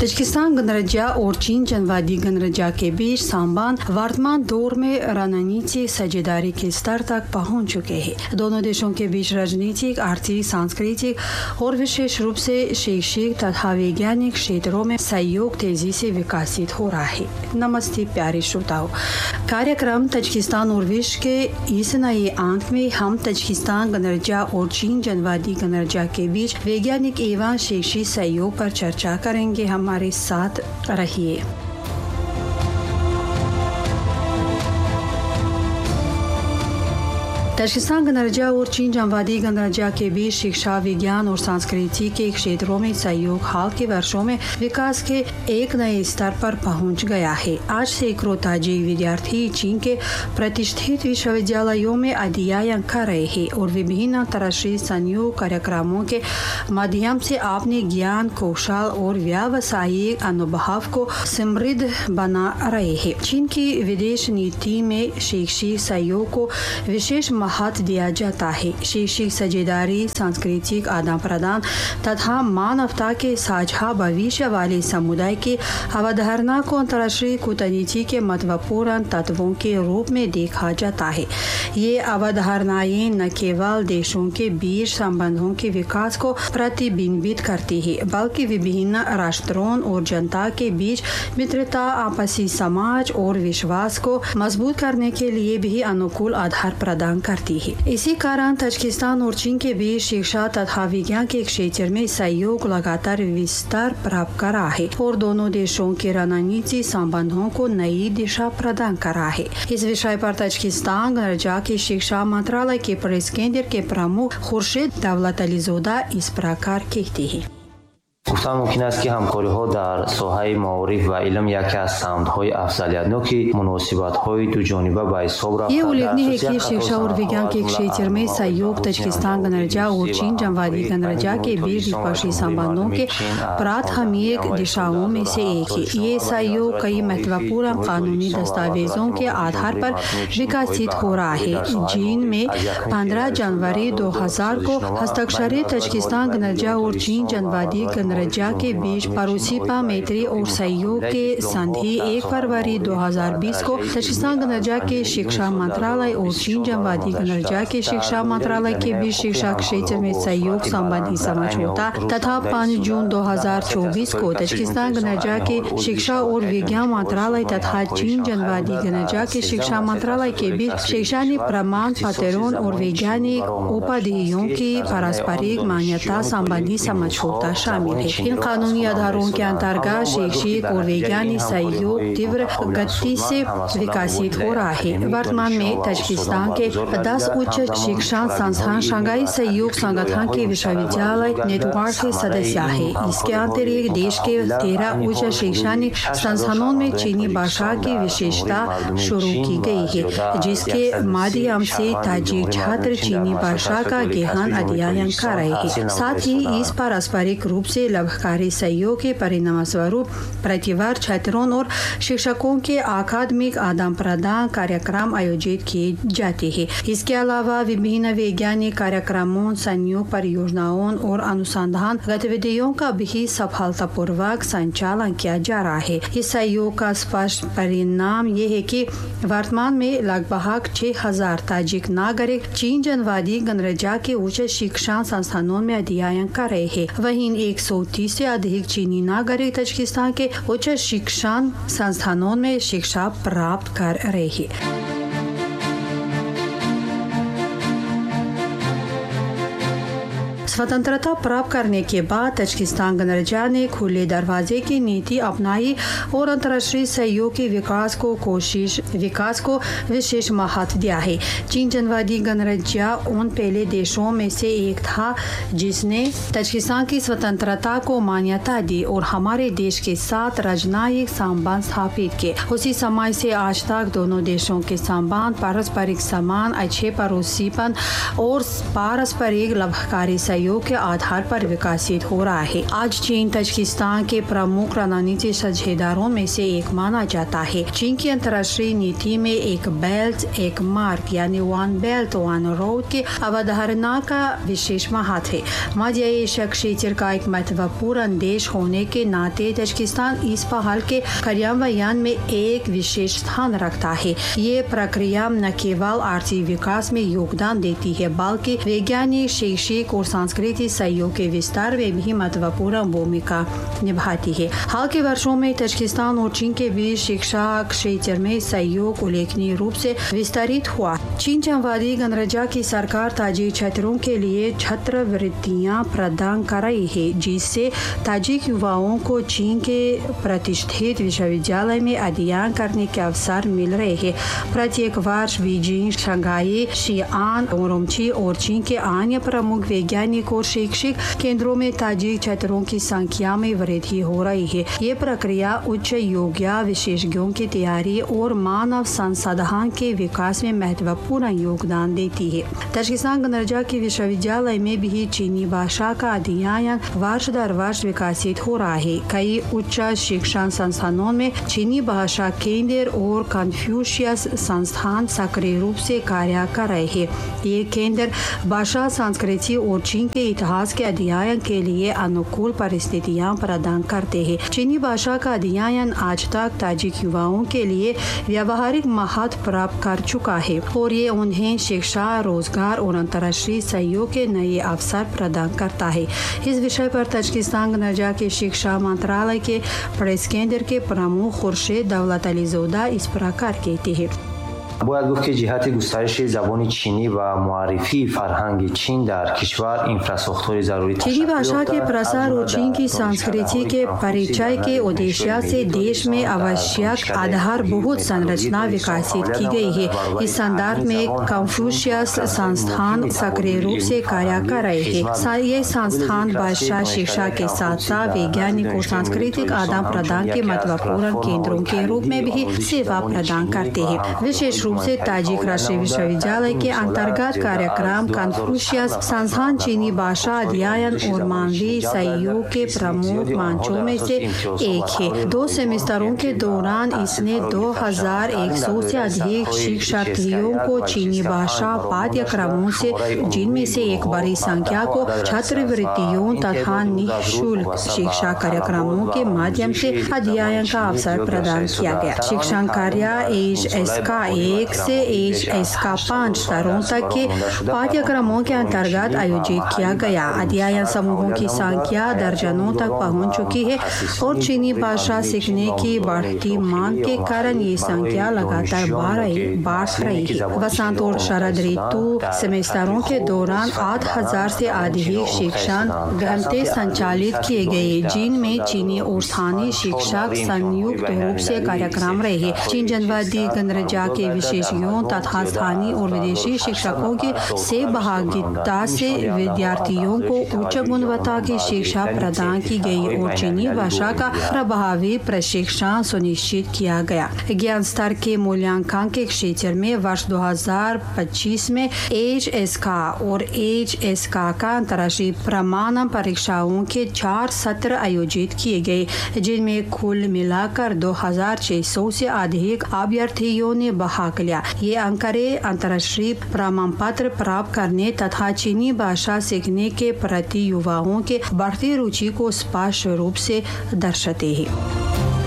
Tajikistan गणराज्य और चीन जनवादी गणराज्य के बीच संबंध वर्तमान दौर में रणनीतिक साझेदारी के स्तर तक पहुंच चुके हैं। दोनों देशों के बीच राजनीतिक, आर्थिक, सांस्कृतिक और विशेष रूप से शैक्षिक तथा वैज्ञानिक क्षेत्रों में सहयोग तेजी से विकसित हो रहा है। नमस्ते प्यारे श्रोताओं, कार्यक्रम तजिकिस्तान और विश्व के इस नए अंक में हम तजिकिस्तान गणराज्य और चीन जनवादी गणराज्य के बीच वैज्ञानिक एवं शैक्षिक सहयोग पर चर्चा करेंगे। हमारे साथ रहिए। तजिकिस्तान गणराज्य और चीन जनवादी गणराज्य के बीच शिक्षा, विज्ञान और संस्कृति के क्षेत्रों में सहयोग हाल के वर्षों में विकास के एक नए स्तर पर पहुंच गया है। आज सैकड़ों ताजिक विद्यार्थी चीन के प्रतिष्ठित विश्वविद्यालयों में अध्ययन कर रहे हैं और विभिन्न अंतर्राष्ट्रीय सहयोग कार्यक्रमों के माध्यम से अपने ज्ञान, कौशल और व्यावसायिक अनुभव को समृद्ध बना रहे हैं। चीन की विदेश नीति में शैक्षिक सहयोग को विशेष महत्व दिया जाता है। शैक्षिक साझेदारी, सांस्कृतिक आदान प्रदान तथा मानवता के साझा भविष्य वाले समुदाय की अवधारणा को अंतर्राष्ट्रीय कूटनीति के महत्वपूर्ण तत्वों के रूप में देखा जाता है। ये अवधारणाएं न केवल देशों के बीच संबंधों के विकास को प्रतिबिंबित करती है, बल्कि विभिन्न राष्ट्रों और जनता के बीच मित्रता, आपसी समाज और विश्वास को मजबूत करने के लिए भी अनुकूल आधार प्रदान करती है। इसी कारण तजिकिस्तान और चीन के बीच शिक्षा तथा विज्ञान के क्षेत्र में सहयोग लगातार विस्तार प्राप्त कर रहा है और दोनों देशों के रणनीतिक संबंधों को नई दिशा प्रदान कर रहा है। इस विषय पर तजिकिस्तान गणराज्य के शिक्षा मंत्रालय के प्रेस केंद्र के प्रमुख खुर्शीद दौलतअलीज़ोदा इस प्रकार कहते हैं। گفتن ممکن است که همکاری‌ها در ساحه معارف و علم یکی از سمت‌های افضلیت‌ناک مناسبت‌های دو جانبه به حساب رفته. ये उल्लेखनीय है कि शिक्षा और विज्ञान के क्षेत्र में सहयोग तजिकिस्तान गणराज्य और चीन जनवादी गणराज्य के बीच द्विपक्षीय संबंधों के प्राथमिक दिशाओं में से एक है। ये सहयोग कई महत्वपूर्ण कानूनी दस्तावेजों के आधार पर विकसित हो रहा है। चीन में 15 जनवरी 2000 को हस्ताक्षरित तजिकिस्तान गणराज्य और चीन जनवादी गणराज्य के बीच पड़ोसीपा, मैत्री और सहयोग के संधि 1 फरवरी 2020 को तजिकिस्तान गणराज्य के शिक्षा मंत्रालय और चीन जनवादी गणराज्य के शिक्षा मंत्रालय के बीच शिक्षा क्षेत्र में सहयोग संबंधी समझौता तथा 5 जून 2024 को तजिकिस्तान गणराज्य के शिक्षा और विज्ञान मंत्रालय तथा चीन जनवादी गणराज्य के शिक्षा मंत्रालय के बीच शैक्षणिक प्रमाण पत्रों और वैज्ञानिक उपाधियों की पारस्परिक मान्यता संबंधी समझौता शामिल है। इन कानूनी आधारों के अंतर्गत शैक्षिक और वैज्ञानिक सहयोग तीव्र गति से विकसित हो रहा है। वर्तमान में तजिकिस्तान के 10 उच्च शिक्षा संस्थान शंघाई सहयोग संगठन के विश्वविद्यालय नेटवर्क के सदस्य है। इसके अतिरिक्त देश के 13 उच्च शैक्षणिक संस्थानों में चीनी भाषा की विशेषता शुरू की गई है, जिसके माध्यम से ताजिक छात्र चीनी भाषा का गहन अध्ययन कर रहे हैं। साथ ही इस पारस्परिक रूप से लाभकारी सहयोग के परिणाम स्वरूप प्रतिवर्ष छात्रों और शिक्षकों के अकादमिक आदान प्रदान कार्यक्रम आयोजित किए जाते हैं। इसके अलावा विभिन्न वैज्ञानिक कार्यक्रमों, संयोग परियोजनाओं और अनुसंधान गतिविधियों का भी सफलतापूर्वक संचालन किया जा रहा है। इस सहयोग का स्पष्ट परिणाम ये है कि वर्तमान में लगभग 6000 ताजिक नागरिक चीन जनवादी गणराज्य के उच्च शिक्षा संस्थानों में अध्ययन कर रहे हैं। वहीं 130 से अधिक चीनी नागरिक तजिकिस्तान के उच्च शिक्षा संस्थानों में शिक्षा प्राप्त कर रहे हैं। स्वतंत्रता प्राप्त करने के बाद तजिकिस्तान गणराज्य ने खुले दरवाजे की नीति अपनाई और अंतर्राष्ट्रीय सहयोग के विकास को विशेष महत्व दिया है। चीन जनवादी गणराज्य उन पहले देशों में से एक था जिसने तजिकिस्तान की स्वतंत्रता को मान्यता दी और हमारे देश के साथ राजनयिक संबंध स्थापित किए। उसी समय से आज तक दोनों देशों के संबंध पारस्परिक सम्मान, अच्छे पड़ोसीपन और पारस्परिक लाभकारी सहयोग सहयोग के आधार पर विकसित हो रहा है। आज चीन ताजिकिस्तान के प्रमुख रणनीतिक साझेदारों में से एक माना जाता है। चीन की अंतर्राष्ट्रीय नीति में एक बेल्ट एक मार्क यानी वन बेल्ट वन रोड के अवधारणा का विशेष महत्व है। मध्य एशिया क्षेत्र का एक महत्वपूर्ण देश होने के नाते ताजिकिस्तान इस पहल के क्रियान्वयन में एक विशेष स्थान रखता है। ये प्रक्रिया न केवल आर्थिक विकास में योगदान देती है बल्कि वैज्ञानिक, शैक्षिक और सांस्कृतिक सहयोग के विस्तार में भी महत्वपूर्ण भूमिका निभाती है। हाल के वर्षों में ताजिकिस्तान और चीन के बीच शिक्षा क्षेत्र में सहयोग उल्लेखनीय रूप से विस्तारित हुआ। चीन चंवादी गणराज्य की सरकार ताजिक छात्रों के लिए छात्रवृत्तियां प्रदान कर रही है, जिससे ताजिक युवाओं को चीन के प्रतिष्ठित विश्वविद्यालय में अध्ययन करने के अवसर मिल रहे हैं। प्रत्येक वर्ष बीजिंग, शंघाई, शियान, उरुमची और चीन के अन्य प्रमुख वैज्ञानिक और शैक्षिक केंद्रों में ताजिक छात्रों की संख्या में वृद्धि हो रही है। ये प्रक्रिया उच्च योग्य विशेषज्ञों की तैयारी और मानव संसाधन के विकास में महत्वपूर्ण योगदान देती है। ताजिकिस्तान गणराज्य के विश्वविद्यालय में भी चीनी भाषा का अध्ययन वर्ष दर वर्ष विकसित हो रहा है। कई उच्च शिक्षण संस्थानों में चीनी भाषा केंद्र और कन्फ्यूशियस संस्थान सक्रिय रूप से कार्य कर रहे हैं। ये केंद्र भाषा, संस्कृति और चीन के इतिहास के अध्ययन के लिए अनुकूल परिस्थितियां प्रदान करते हैं। चीनी भाषा का अध्ययन आज तक ताजिक युवाओं के लिए व्यावहारिक महत्व प्राप्त कर चुका है और ये उन्हें शिक्षा, रोजगार और अंतर्राष्ट्रीय सहयोग के नए अवसर प्रदान करता है। इस विषय पर ताजिकिस्तान गणराज्य के शिक्षा मंत्रालय के प्रेस केंद्र के प्रमुख खुर्शीद दौलत अलीज़ोदा इस प्रकार कहते हैं। باید گفت که جهت گسترش زبان چینی و معرفی فرهنگ چین در کشور इंफ्रास्ट्रक्चर ضروری चीनी भाषा के प्रसार और चीन की संस्कृति के परिचय के उद्देश्य से देश में आवश्यक आधारभूत संरचना विकसित की गई है। इस संदर्भ में कन्फ्यूशियस संस्थान सक्रिय रूप से कार्य कर रहे हैं। ये संस्थान भाषा शिक्षा के साथ साथ वैज्ञानिक और सांस्कृतिक आदान प्रदान के महत्वपूर्ण केंद्रों के रूप में भी सेवा प्रदान करते हैं। विशेष रूप से ताजिक राष्ट्रीय विश्वविद्यालय के अंतर्गत कार्यक्रम कन्फ्यूशियस संस्थान चीनी भाषा अध्ययन और मानवीय सहयोग के प्रमुख मंचों में से एक है। 2 सेमेस्टरों के दौरान इसने 2100 से अधिक शिक्षार्थियों को चीनी भाषा पाठ्यक्रमों से, जिनमें से एक बड़ी संख्या को छात्रवृत्तियों तथा निःशुल्क शिक्षा कार्यक्रमों के माध्यम से अध्ययन का अवसर प्रदान किया गया। शिक्षण कार्य एच.एस. का 1 से एच.एस. का 5 स्तरों तक के पाठ्यक्रमों के अंतर्गत आयोजित किया गया। अध्ययन समूहों की संख्या दर्जनों तक पहुंच चुकी है और चीनी भाषा सीखने की बढ़ती मांग के कारण ये संख्या लगातार बढ़ रही है। वसंत और शरद ऋतु सेमेस्टरों के दौरान 8000 से अधिक शिक्षण घंटे संचालित किए गए, जिनमें चीनी और स्थानीय शिक्षक संयुक्त रूप से कार्यक्रम रहे। चीन जनवादी गणराज्य के विशेषज्ञों तथा स्थानीय और विदेशी शिक्षकों की सहभागिता से विद्यार्थियों को उच्च गुणवत्ता की शिक्षा प्रदान की गई और चीनी भाषा का प्रभावी प्रशिक्षण सुनिश्चित किया गया। ज्ञान स्तर के मूल्यांकन के क्षेत्र में वर्ष 2025 में एच.एस. का और एच.एस. का अंतर्राष्ट्रीय प्रमाणन परीक्षाओं के 4 सत्र आयोजित किए गए, जिनमें कुल मिलाकर 2600 से अधिक अभ्यर्थियों ने भाग लिया। ये आंकड़े अंतर्राष्ट्रीय प्रमाण पत्र प्राप्त करने तथा चीनी भाषा सीखने के प्रति युवाओं के बढ़ती रुचि को स्पष्ट रूप से दर्शाते हैं।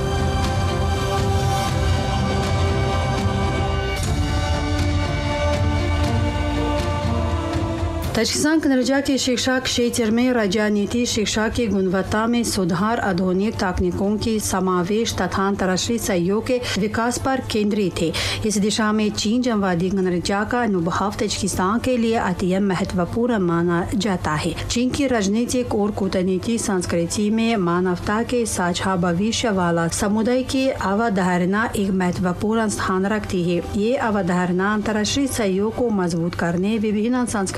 ताजिकिस्तान गणराज्य के शिक्षा क्षेत्र में राजनीति शिक्षा की गुणवत्ता में सुधार, आधुनिक तकनीकों की समावेश तथा अंतर्राष्ट्रीय सहयोग के विकास पर केंद्रित है। इस दिशा में चीन जनवादी गणराज्य का अनुभव ताजिकिस्तान के लिए अत्यंत महत्वपूर्ण माना जाता है। चीन की राजनीतिक और कूटनीतिक संस्कृति में मानवता के साझा भविष्य वाला समुदाय की अवधारणा एक महत्वपूर्ण स्थान रखती है। ये अवधारणा अंतर्राष्ट्रीय सहयोग को मजबूत करने, विभिन्न संस्कृतियों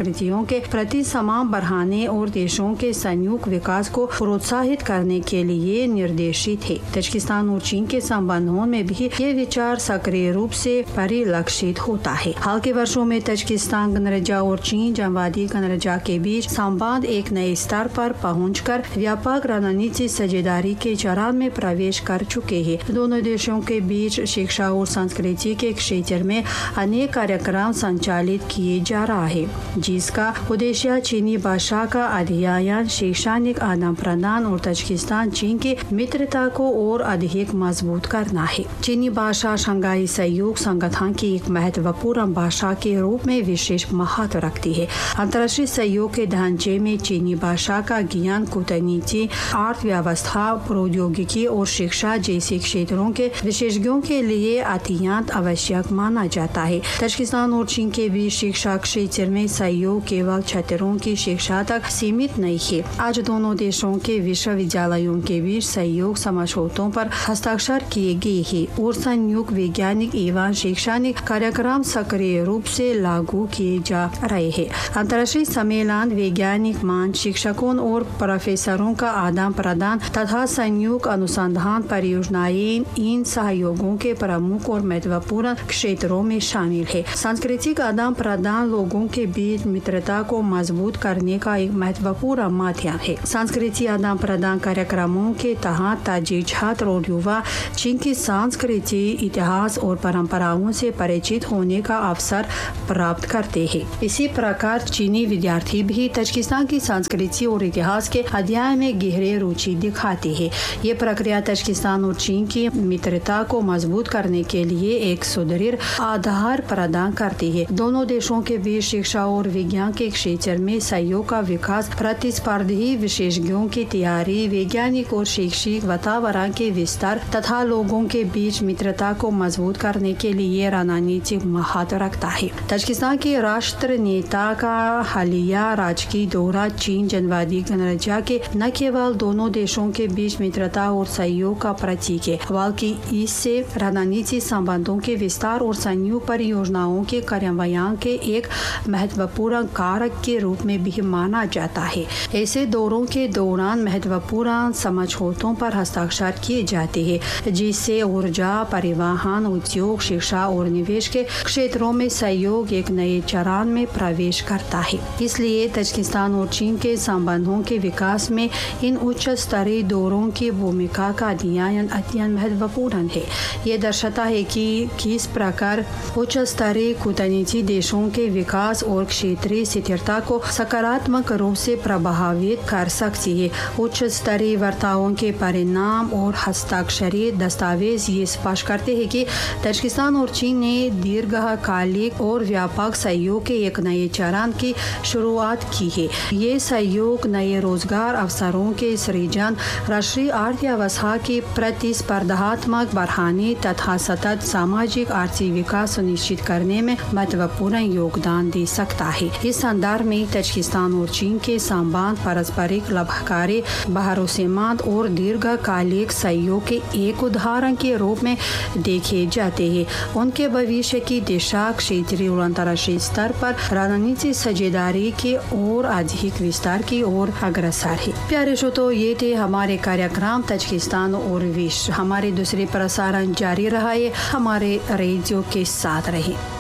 के प्रति सम्मान बढ़ाने और देशों के संयुक्त विकास को प्रोत्साहित करने के लिए निर्देशित है। तजाकिस्तान और चीन के संबंधों में भी ये विचार सक्रिय रूप से परिलक्षित होता है। हाल के वर्षों में तजाकिस्तान गणराज्य और चीन जमहूरियती गणराज्य के बीच संवाद एक नए स्तर पर पहुंचकर व्यापक रणनीतिक साझेदारी के चरण में प्रवेश कर चुके हैं। दोनों देशों के बीच शिक्षा और संस्कृति के क्षेत्र में अनेक कार्यक्रम संचालित किए जा रहा है, जिसका उद्देश्य चीनी भाषा का अध्ययन, शैक्षणिक आदान प्रदान और तजाकिस्तान चीन की मित्रता को और अधिक मजबूत करना है। चीनी भाषा शंघाई सहयोग संगठन की एक महत्वपूर्ण भाषा के रूप में विशेष महत्व रखती है। अंतर्राष्ट्रीय सहयोग के ढांचे में चीनी भाषा का ज्ञान कूटनीति, अर्थव्यवस्था, प्रौद्योगिकी और शिक्षा जैसे क्षेत्रों के विशेषज्ञों के लिए अत्यंत आवश्यक माना जाता है। तजाकिस्तान और चीन के बीच शिक्षा क्षेत्र में सहयोग केवल छात्रों की शिक्षा तक सीमित नहीं है। आज दोनों देशों के विश्वविद्यालयों के बीच सहयोग समझौतों पर हस्ताक्षर किए गए हैं और संयुक्त वैज्ञानिक एवं शैक्षणिक कार्यक्रम सक्रिय रूप से लागू किए जा रहे हैं। अंतर्राष्ट्रीय सम्मेलन, वैज्ञानिक मंच, शिक्षकों और प्रोफेसरों का आदान प्रदान तथा संयुक्त अनुसंधान परियोजनाएं इन सहयोगों के प्रमुख और महत्वपूर्ण क्षेत्रों में शामिल है। सांस्कृतिक आदान प्रदान लोगों के बीच मित्रता को मजबूत करने का एक महत्वपूर्ण माध्यम है। सांस्कृतिक आदान प्रदान कार्यक्रमों के तहत ताजिक छात्र और युवा चीन की संस्कृति, इतिहास और परंपराओं से परिचित होने का अवसर प्राप्त करते हैं। इसी प्रकार चीनी विद्यार्थी भी तजाकिस्तान की संस्कृति और इतिहास के अध्ययन में गहरी रुचि दिखाते हैं। ये प्रक्रिया तजाकिस्तान और चीन की मित्रता को मजबूत करने के लिए एक सुदृढ़ आधार प्रदान करती है। दोनों देशों के बीच शिक्षा और विज्ञान के क्षेत्र में सहयोग का विकास, प्रतिस्पर्धी विशेषज्ञों की तैयारी, वैज्ञानिक और शैक्षिक वातावरण के विस्तार तथा लोगों के बीच मित्रता को मजबूत करने के लिए रणनीतिक महत्व रखता है। तजाकिस्तान के राष्ट्र नेता का हालिया राजकीय दौरा चीन जमहूरियती गणराज्य के न केवल दोनों देशों के बीच मित्रता और सहयोग का प्रतीक है, बल्कि इससे रणनीतिक संबंधों के विस्तार और संयुक्त परियोजनाओं के कार्यान्वयन के एक महत्वपूर्ण कारक के रूप में भी माना जाता है। ऐसे दौरों के दौरान महत्वपूर्ण समझौतों पर हस्ताक्षर किए जाते हैं, जिससे ऊर्जा, परिवहन, उद्योग, शिक्षा और निवेश के क्षेत्रों में सहयोग एक नए चरण में प्रवेश करता है। इसलिए तजाकिस्तान और चीन के संबंधों के विकास में इन उच्च स्तरीय दौरों की भूमिका का अध्ययन अत्यंत महत्वपूर्ण है। ये दर्शाता है कि किस प्रकार उच्च स्तरीय कूटनीति देशों के विकास और क्षेत्रीय स्थिरता को सकारात्मक रूप से प्रभावित कर सकती है। उच्च स्तरीय वार्ताओं के परिणाम और हस्ताक्षरित दस्तावेज ये स्पष्ट करते हैं कि तजाकिस्तान और चीन ने दीर्घकालिक और व्यापक सहयोग के एक नए चरण की शुरुआत की है। ये सहयोग नए रोजगार अवसरों के सृजन, राष्ट्रीय अर्थव्यवस्था की प्रतिस्पर्धात्मक बढ़ाने तथा सतत सामाजिक आर्थिक विकास सुनिश्चित करने में महत्वपूर्ण योगदान दे सकता है। इस संदर्भ में तजाकिस्तान और चीन के संबंध पारस्परिक लाभकारी, भरोसेमंद और दीर्घकालिक सहयोग के एक उदाहरण के रूप में देखे जाते हैं। उनके भविष्य की दिशा क्षेत्रीय और अंतर्राष्ट्रीय स्तर पर रणनीतिक साझेदारी की ओर अधिक विस्तार की ओर अग्रसर है। प्यारे श्रोताओ, ये थे हमारे कार्यक्रम तजाकिस्तान और विश्व। हमारे दूसरे प्रसारण जारी रहा है। हमारे रेडियो के साथ रहे।